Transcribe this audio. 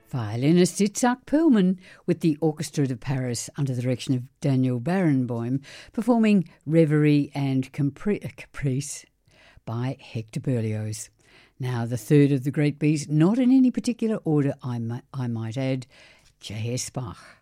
Violinist Itzhak Perlman with the Orchestra de Paris under the direction of Daniel Barenboim performing Reverie and Caprice by Hector Berlioz. Now the third of the great B's, not in any particular order I might add, J.S. Bach.